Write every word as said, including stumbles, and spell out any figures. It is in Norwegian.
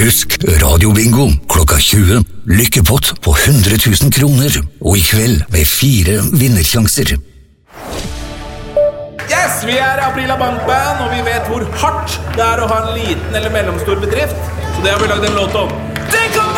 Husk radiobingo klokka tjue. Lykkepott på hundre tusen kroner. Og i kveld med fire vinnersjanser. Yes, vi er Aprila Bankband, og vi vet hvor hardt det er å ha en liten eller mellomstor bedrift. Så det har vi laget en låt om. Det kan